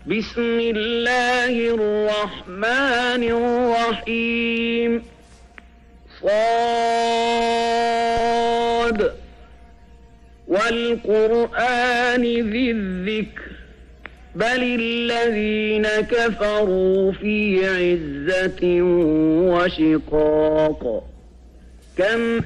بسم الله الرحمن الرحيم صاد والقرآن ذي الذكر بل الذين كفروا في عزة وشقاق كم